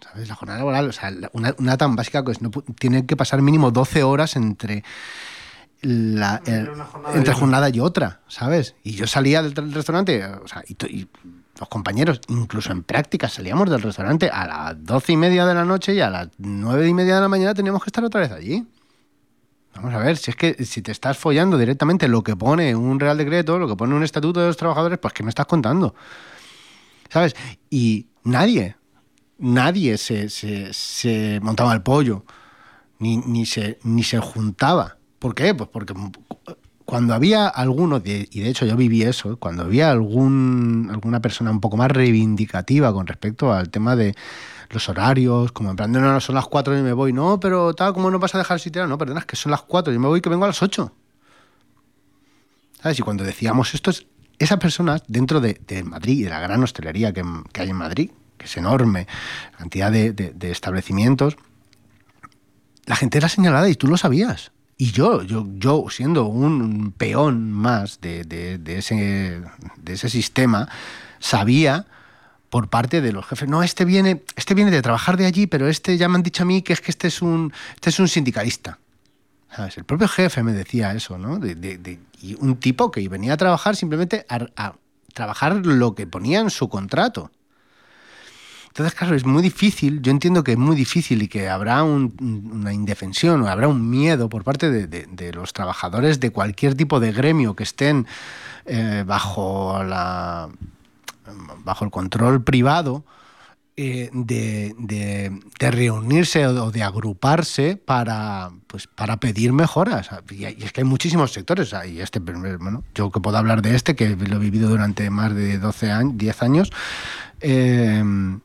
¿sabes? La jornada laboral, o sea, una tan básica que tiene que pasar mínimo 12 horas entre entre jornada y otra, ¿sabes? Y yo salía del restaurante, o sea, y los compañeros, incluso en prácticas, salíamos del restaurante a las 12:30 de la noche y a las 9:30 de la mañana teníamos que estar otra vez allí. Vamos a ver, si es que si te estás follando directamente lo que pone un Real Decreto, lo que pone un Estatuto de los Trabajadores, pues ¿qué me estás contando? ¿Sabes? Y nadie se montaba el pollo, ni se juntaba. ¿Por qué? Pues porque cuando había alguno, y de hecho yo viví eso, cuando había alguna persona un poco más reivindicativa con respecto al tema de los horarios, como en plan, no, son las 4 y me voy, no, pero tal, ¿cómo no vas a dejar el sitio? No, perdona, es que son las 4, yo me voy que vengo a las 8. ¿Sabes? Y cuando decíamos esto, esas personas dentro de Madrid y de la gran hostelería que hay en Madrid, que es enorme, cantidad de establecimientos, la gente era señalada y tú lo sabías. Y yo siendo un peón más de ese sistema, sabía por parte de los jefes, no, este viene de trabajar de allí, pero ya me han dicho a mí que es que este es un sindicalista. ¿Sabes? El propio jefe me decía eso, ¿no? Y un tipo que venía a trabajar simplemente a trabajar lo que ponía en su contrato. Entonces, claro, es muy difícil, yo entiendo que es muy difícil y que habrá una indefensión o habrá un miedo por parte de los trabajadores de cualquier tipo de gremio que estén bajo el control privado, de reunirse o de agruparse para pedir mejoras. Y es que hay muchísimos sectores. Y bueno, yo que puedo hablar de que lo he vivido durante más de 12 años, 10 años, en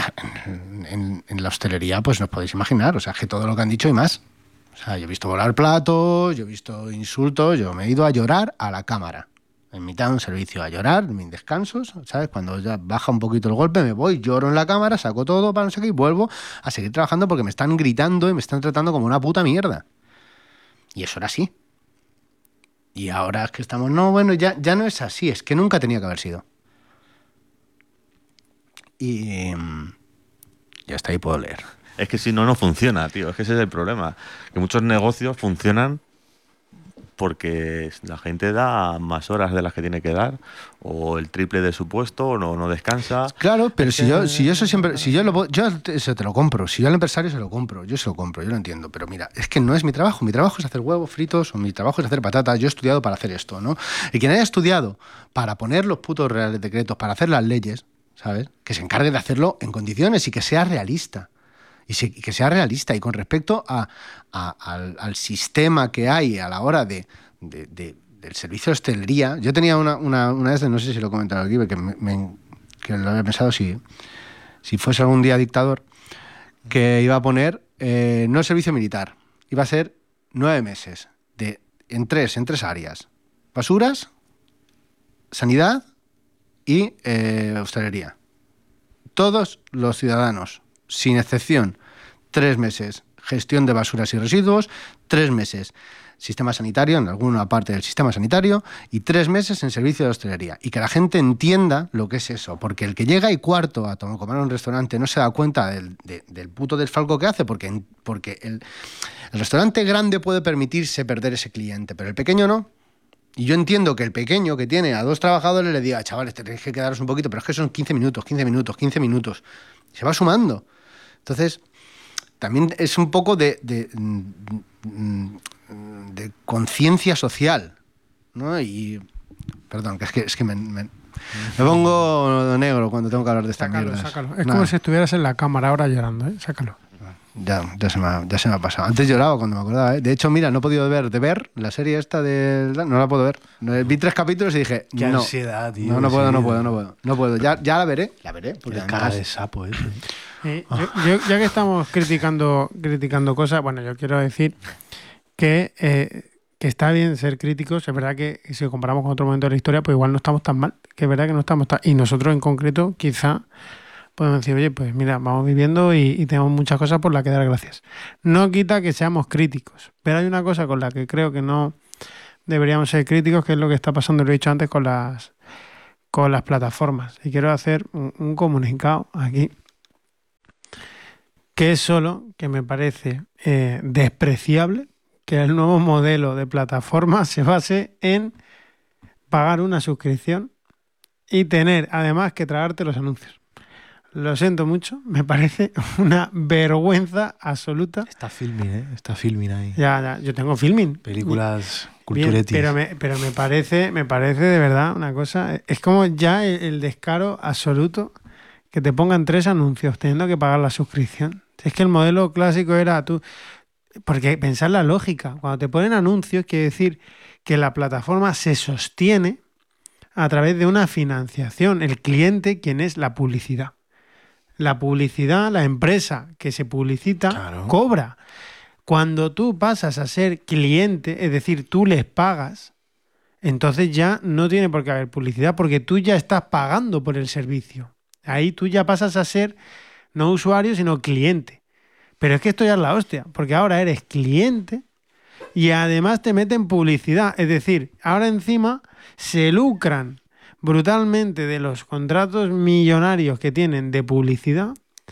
la hostelería, pues nos podéis imaginar, o sea, que todo lo que han dicho y más. O sea, yo he visto volar platos, yo he visto insultos, yo me he ido a llorar a la cámara. En mitad de un servicio a llorar, en mis descansos, ¿sabes? Cuando ya baja un poquito el golpe, me voy, lloro en la cámara, saco todo para no sé qué y vuelvo a seguir trabajando porque me están gritando y me están tratando como una puta mierda. Y eso era así. Y ahora es que estamos, no, bueno, ya no es así, es que nunca tenía que haber sido. Y ya está, ahí puedo leer. Es que si no funciona, tío. Es que ese es el problema. Que muchos negocios funcionan porque la gente da más horas de las que tiene que dar, o el triple de su puesto, o no descansa. Claro, pero yo eso te lo compro. Si yo al empresario se lo compro, yo lo entiendo. Pero mira, es que no es mi trabajo. Mi trabajo es hacer huevos fritos, o mi trabajo es hacer patatas. Yo he estudiado para hacer esto, ¿no? Y quien haya estudiado para poner los putos reales decretos, para hacer las leyes, ¿sabes? Que se encargue de hacerlo en condiciones y que sea realista. Y que sea realista. Y con respecto al sistema que hay a la hora del servicio de hostelería, yo tenía una vez, no sé si lo he comentado aquí, porque que lo había pensado si fuese algún día dictador, que iba a poner no el servicio militar, iba a ser 9 meses en tres áreas: basuras, sanidad y hostelería. Todos los ciudadanos, sin excepción, 3 meses gestión de basuras y residuos, 3 meses sistema sanitario, en alguna parte del sistema sanitario, y 3 meses en servicio de hostelería. Y que la gente entienda lo que es eso, porque el que llega y cuarto a comer a un restaurante no se da cuenta del puto desfalco que hace, porque el restaurante grande puede permitirse perder ese cliente, pero el pequeño no. Y yo entiendo que el pequeño que tiene a 2 trabajadores le diga, chavales, tenéis que quedaros un poquito, pero es que son 15 minutos. Se va sumando. Entonces, también es un poco de conciencia social, ¿no? Y, perdón, que es que me pongo negro cuando tengo que hablar de esta mierda. Sácalo. Es como si estuvieras en la cámara ahora llorando, ¿eh? Sácalo. Ya se me ha pasado. Antes lloraba cuando me acordaba, ¿eh? De hecho, mira, no he podido ver la serie esta no la puedo ver. Vi 3 capítulos y dije, qué ansiedad, tío. No puedo. Ya la veré. Porque cara de sapo eso. Ya que estamos criticando cosas, bueno, yo quiero decir que está bien ser críticos. Es verdad que si lo comparamos con otro momento de la historia, pues igual no estamos tan mal, que es verdad que no estamos tan... Y nosotros en concreto, quizá podemos decir, oye, pues mira, vamos viviendo y tenemos muchas cosas por las que dar gracias. No quita que seamos críticos, pero hay una cosa con la que creo que no deberíamos ser críticos, que es lo que está pasando, lo he dicho antes, con las plataformas. Y quiero hacer un comunicado aquí. que es solo que me parece despreciable que el nuevo modelo de plataforma se base en pagar una suscripción y tener además que tragarte los anuncios. Lo siento mucho, me parece una vergüenza absoluta. Está Filmin, ¿eh? Está Filmin ahí. Ya, yo tengo Filmin. Películas Bien, culturetis. pero me parece de verdad una cosa. Es como ya el descaro absoluto que te pongan 3 anuncios teniendo que pagar la suscripción. Es que el modelo clásico era tú. Porque pensar la lógica, cuando te ponen anuncios, quiere decir que la plataforma se sostiene a través de una financiación. El cliente, quien es la publicidad. La publicidad, la empresa que se publicita, Claro. cobra. Cuando tú pasas a ser cliente, es decir, tú les pagas, entonces ya no tiene por qué haber publicidad porque tú ya estás pagando por el servicio. Ahí tú ya pasas a ser no usuario, sino cliente. Pero es que esto ya es la hostia, porque ahora eres cliente y además te meten publicidad. Es decir, ahora encima se lucran brutalmente de los contratos millonarios que tienen de publicidad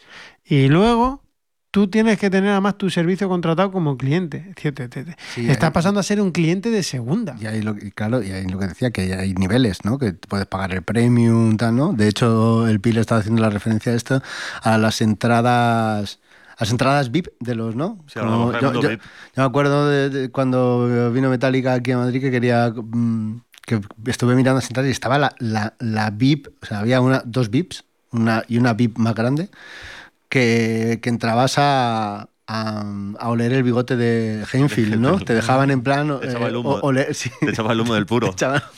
y luego tú tienes que tener además tu servicio contratado como cliente. Sí, Estás pasando a ser un cliente de segunda. Y ahí lo que decía, que hay niveles, ¿no? Que puedes pagar el premium, tal, ¿no? De hecho, el Pil estaba haciendo la referencia a esto, a las entradas VIP de los, ¿no? Sí, hablamos del mundo VIP. Yo me acuerdo de cuando vino Metallica aquí a Madrid que quería... que estuve mirando las entradas y estaba la VIP, o sea, había 2 VIPs, una VIP más grande, que entrabas a oler el bigote de Heinfield, ¿no? Te dejaban en plan... Te echaba el humo. Sí. Te echaba el humo del puro.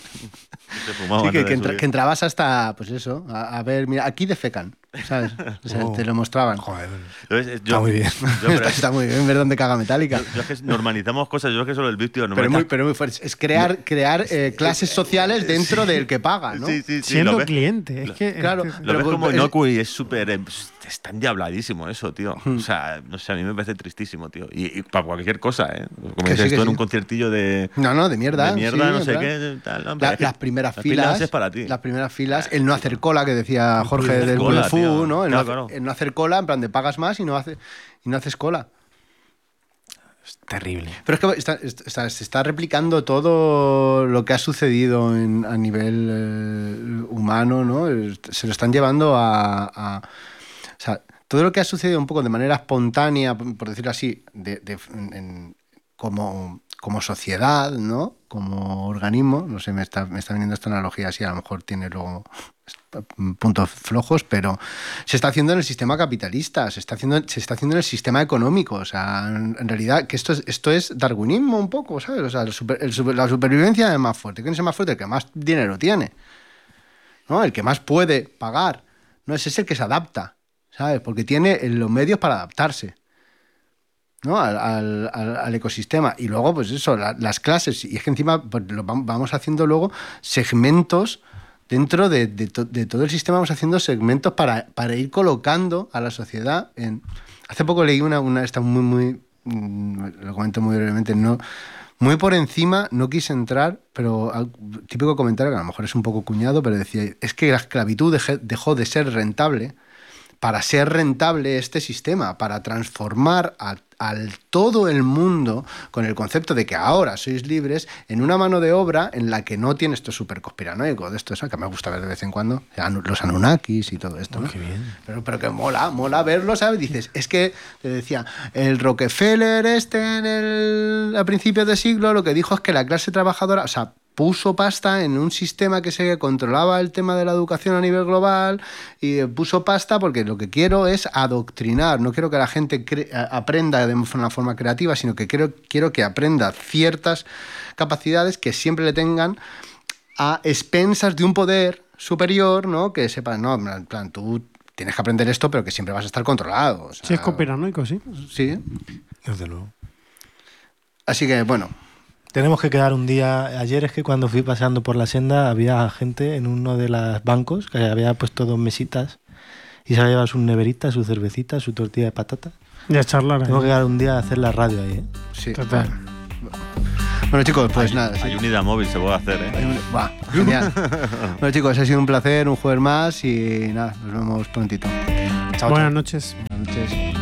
Se fumaba Sí, antes de que subir. entrabas hasta, pues eso, a ver, mira, aquí defecan, ¿sabes? O sea, te lo mostraban. Joder. Entonces, Está muy bien. Está muy bien ver dónde caga Metallica. Yo es que normalizamos cosas, yo es que solo el VIP, tío. Pero muy fuerte. Es crear clases sociales dentro del que paga, ¿no? Sí, Siendo lo ves. cliente. Es que, Claro. es que- Lo ves Pero, como es- inocuo y es súper... Es tan diabladísimo eso, tío. O sea, no sé, a mí me parece tristísimo, tío. Y para cualquier cosa, ¿eh? Como Que dices sí, que tú en sí. un conciertillo de... No, de mierda. De mierda, sí, no en sé plan. qué, tal. No, pero es que Las primeras las filas es para ti. Las primeras filas, el no hacer cola, que decía Jorge hacer del cola, Kung Fu, tío. ¿no? Claro. El no hacer cola, en plan de pagas más y no haces cola. Es terrible. Pero es que se está replicando todo lo que ha sucedido a nivel humano, ¿no? Se lo están llevando o sea, todo lo que ha sucedido un poco de manera espontánea, por decirlo así, como sociedad, ¿no? Como organismo, no sé, me está viniendo esta analogía así, a lo mejor tiene luego puntos flojos, pero se está haciendo en el sistema capitalista, se está haciendo en el sistema económico, o sea, en realidad que esto es darwinismo un poco, ¿sabes? O sea, la supervivencia del más fuerte. ¿Quién es el más fuerte? El que más dinero tiene, ¿no? El que más puede pagar, no es el que se adapta, ¿sabes? Porque tiene los medios para adaptarse, ¿no? al ecosistema. Y luego, pues eso, las clases. Y es que encima pues, vamos haciendo luego segmentos dentro de todo el sistema, vamos haciendo segmentos para ir colocando a la sociedad en... Hace poco leí una está muy lo comento muy brevemente, no, muy por encima, no quise entrar, pero típico comentario que a lo mejor es un poco cuñado, pero decía, es que la esclavitud dejó de ser rentable para ser rentable este sistema, para transformar al todo el mundo con el concepto de que ahora sois libres en una mano de obra en la que no tiene esto súper conspiranoico, de esto que me gusta ver de vez en cuando, los Anunnakis y todo esto, ¿no? Qué bien. Pero que mola verlo, ¿sabes? Dices, es que, te decía, el Rockefeller a principios de siglo lo que dijo es que la clase trabajadora, o sea, puso pasta en un sistema que se controlaba el tema de la educación a nivel global y puso pasta porque lo que quiero es adoctrinar, no quiero que la gente aprenda de una forma creativa, sino que quiero que aprenda ciertas capacidades que siempre le tengan a expensas de un poder superior, ¿no? Que sepan, no, en plan, tú tienes que aprender esto, pero que siempre vas a estar controlado. O sea, Sí, es conspiranoico, sí. Sí. Desde luego. Así que, bueno... Tenemos que quedar un día. Ayer es que cuando fui paseando por la senda había gente en uno de los bancos que había puesto 2 mesitas y se había llevado sus neveritas, su cervecita, su tortilla de patata. Ya charlar. Tenemos que quedar un día a hacer la radio ahí, ¿eh? Sí. Total. Bueno, chicos, pues nada. Hay unidad móvil, se puede hacer, ¿eh? Buah, genial. Bueno, chicos, ha sido un placer, un jueves más y nada, nos vemos prontito. Buenas noches. Buenas noches.